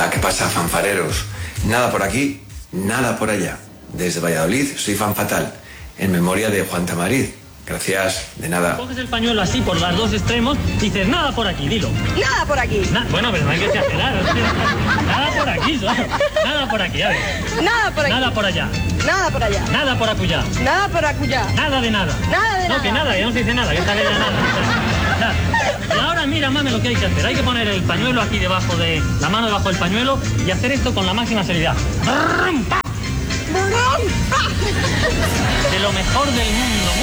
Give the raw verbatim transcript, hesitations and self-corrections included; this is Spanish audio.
Hola, ¿qué pasa, fanfareros? Nada por aquí, nada por allá. Desde Valladolid soy Fan Fatal, en memoria de Juan Tamariz. Gracias, de nada. Coges el pañuelo así por los dos extremos y dices, nada por aquí, dilo. Nada por aquí. Na- bueno, pero no hay que exagerar. Nada por aquí, ¿sabes? Nada por aquí, a ver. Nada por aquí. Nada por allá. Nada por allá. Nada por acullá. Nada por acullá. Nada de nada. Nada de no, nada. que nada, ya no se dice nada, que esta ley ya nada. Nada. Y ahora mira, mami, lo que hay que hacer. Hay que poner el pañuelo aquí debajo de... La mano debajo del pañuelo y hacer esto con la máxima seriedad. De lo mejor del mundo.